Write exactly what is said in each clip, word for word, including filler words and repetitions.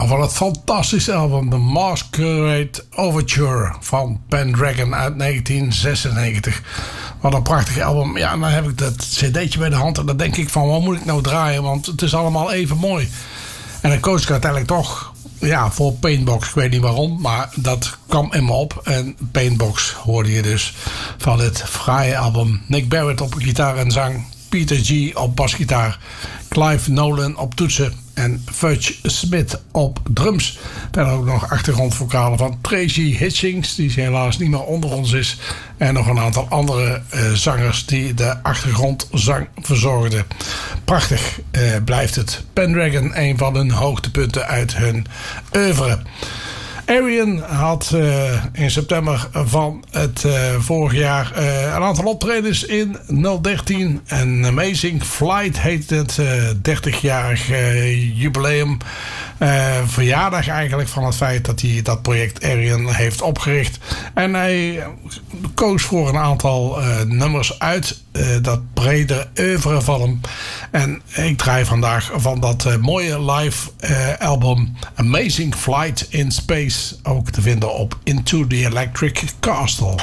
Nou, van het fantastische album The Masquerade Overture van Pendragon uit negentien zesennegentig. Wat een prachtig album. Ja, dan heb ik dat cd'tje bij de hand en dan denk ik van, wat moet ik nou draaien? Want het is allemaal even mooi. En dan koos ik uiteindelijk toch ja, voor Paintbox. Ik weet niet waarom, maar dat kwam in me op. En Paintbox hoorde je dus van dit fraaie album. Nick Barrett op gitaar en zang. Peter G. op basgitaar. Clive Nolan op toetsen. En Fudge Smith op drums. Verder ook nog achtergrondvokalen van Tracy Hitchings, die helaas niet meer onder ons is. En nog een aantal andere uh, zangers die de achtergrondzang verzorgden. Prachtig uh, blijft het. Pendragon, een van hun hoogtepunten uit hun oeuvre. Arian had uh, in september van het uh, vorig jaar uh, een aantal optredens in nul dertien. En Amazing Flight heet het uh, dertigjarig uh, jubileum. Uh, verjaardag eigenlijk van het feit dat hij dat project Arian heeft opgericht. En hij koos voor een aantal uh, nummers uit uh, dat brede oeuvre van hem. En ik draai vandaag van dat uh, mooie live uh, album Amazing Flight in Space, ook te vinden op Into the Electric Castle.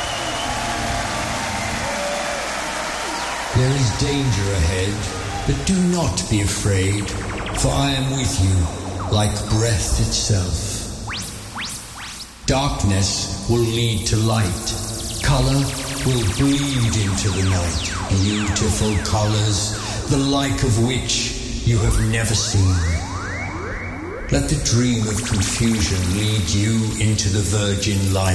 There is danger ahead, but do not be afraid, for I am with you, like breath itself. Darkness will lead to light. Color will bleed into the night. Beautiful colors, the like of which you have never seen. Let the dream of confusion lead you into the virgin light.